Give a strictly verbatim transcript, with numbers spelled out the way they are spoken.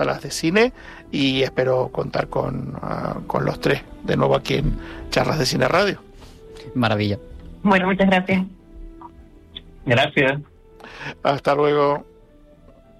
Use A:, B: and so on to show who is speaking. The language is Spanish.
A: salas de cine, y espero contar con, uh, con los tres de nuevo aquí en Charlas de Cine Radio.
B: Maravilla.
C: Bueno, muchas gracias.
D: Gracias.
A: Hasta luego.